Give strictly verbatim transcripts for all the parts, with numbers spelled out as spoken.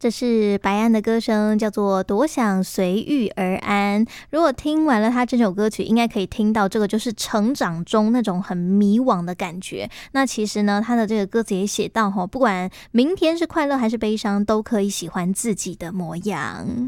这是白安的歌声，叫做多想随遇而安。如果听完了他这首歌曲，应该可以听到这个就是成长中那种很迷惘的感觉。那其实呢，他的这个歌词也写到，不管明天是快乐还是悲伤，都可以喜欢自己的模样。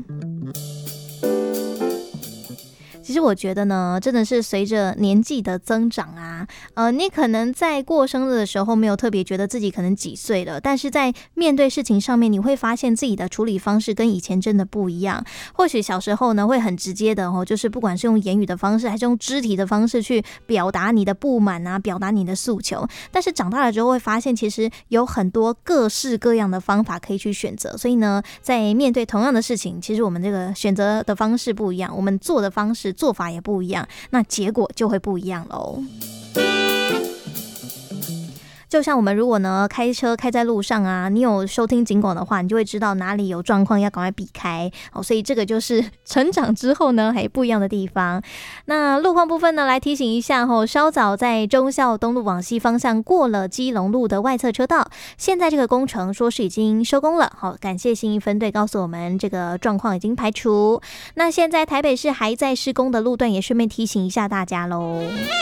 其实我觉得呢，真的是随着年纪的增长啊，呃，你可能在过生日的时候没有特别觉得自己可能几岁了，但是在面对事情上面，你会发现自己的处理方式跟以前真的不一样。或许小时候呢，会很直接的哦，就是不管是用言语的方式，还是用肢体的方式去表达你的不满啊，表达你的诉求。但是长大了之后会发现，其实有很多各式各样的方法可以去选择。所以呢，在面对同样的事情，其实我们这个选择的方式不一样，我们做的方式做法也不一样，那结果就会不一样咯。就像我们如果呢开车开在路上啊，你有收听警广的话，你就会知道哪里有状况要赶快避开哦。所以这个就是成长之后呢还不一样的地方。那路况部分呢，来提醒一下哦，稍早在忠孝东路往西方向过了基隆路的外侧车道，现在这个工程说是已经收工了。好，感谢信义分队告诉我们这个状况已经排除。那现在台北市还在施工的路段，也顺便提醒一下大家喽。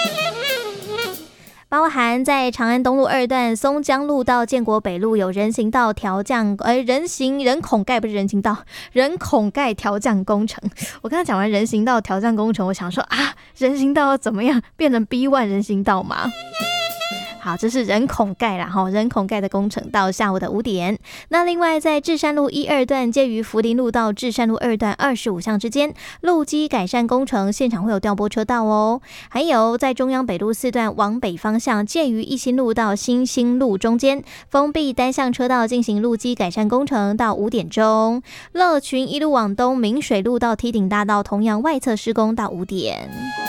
包含在长安东路二段松江路到建国北路有人行道调降，呃，人行人孔盖不是人行道，人孔盖调降工程。我刚才讲完人行道调降工程，我想说啊，人行道要怎么样变成 B 一 人行道嘛？好，这是人孔盖啦，人孔盖的工程到下午的五点。那另外在至善路一二段介于福林路到至善路二段二十五巷之间，路基改善工程，现场会有调拨车道哦。还有在中央北路四段往北方向介于一心路到新兴路中间，封闭单向车道进行路基改善工程到五点钟。乐群一路往东明水路到梯顶大道同样外侧施工到五点。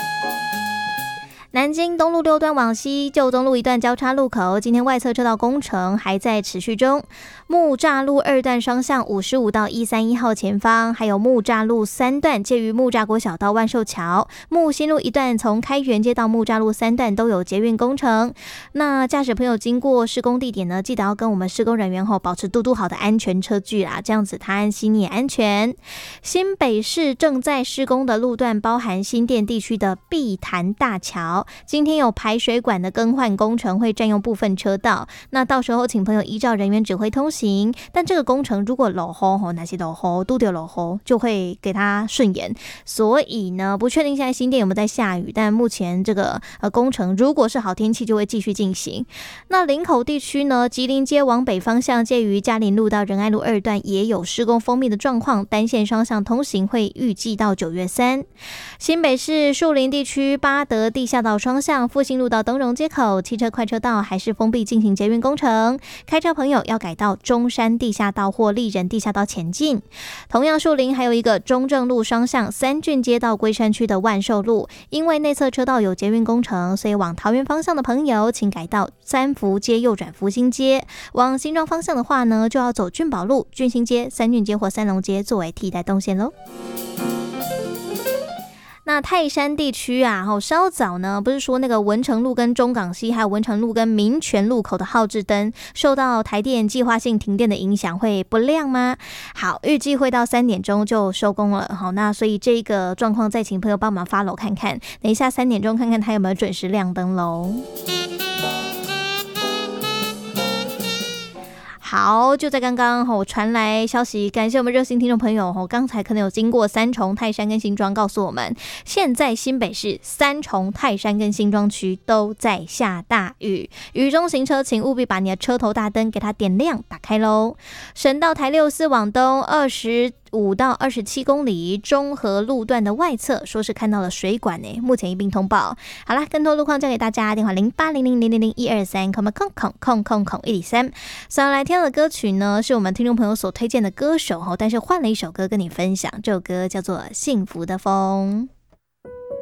南京东路六段往西旧东路一段交叉路口，今天外侧车道工程还在持续中。木栅路二段双向五十五到一三一号前方，还有木栅路三段介于木栅国小到万寿桥，木新路一段从开元街到木栅路三段都有捷运工程。那驾驶朋友经过施工地点呢，记得要跟我们施工人员后保持嘟嘟好的安全车距啦，这样子他安心你也安全。新北市正在施工的路段包含新店地区的碧潭大桥，今天有排水管的更换工程，会占用部分车道，那到时候请朋友依照人员指挥通行。但这个工程如果落雨，哪些落雨都丢落雨，就会给它顺延。所以呢，不确定现在新店有没有在下雨，但目前这个呃工程如果是好天气，就会继续进行。那林口地区呢，吉林街往北方向介于嘉林路到仁爱路二段也有施工封闭的状况，单线双向通行会预计到九月三。新北市树林地区八德地下道双向复兴路到登荣街口，汽车快车道还是封闭进行捷运工程，开车朋友要改到中山地下道或立人地下道前进。同样树林还有一个中正路双向三郡街到龟山区的万寿路，因为内侧车道有捷运工程，所以往桃园方向的朋友请改到三福街右转福兴街。往新庄方向的话呢，就要走俊宝路、俊兴街、三郡街或三龙街作为替代动线咯。那泰山地区啊，稍早呢，不是说那个文成路跟中港西，还有文成路跟民权路口的号志灯受到台电计划性停电的影响，会不亮吗？好，预计会到三点钟就收工了。好，那所以这个状况再请朋友帮忙 follow 看看，等一下三点钟看看它有没有准时亮灯喽。好，就在刚刚我传来消息，感谢我们热心听众朋友刚才可能有经过三重、泰山跟新庄，告诉我们现在新北市三重、泰山跟新庄区都在下大雨，雨中行车请务必把你的车头大灯给它点亮打开咯。省道台六四往东二十五到二十七公里中和路段的外侧，说是看到了水管呢，目前一并通报。好啦，更多路况交给大家，电话零八零零零零零一二三，空空空空空空一里三。所以来听到的歌曲呢，是我们听众朋友所推荐的歌手，但是换了一首歌跟你分享，这首歌叫做《幸福的风》。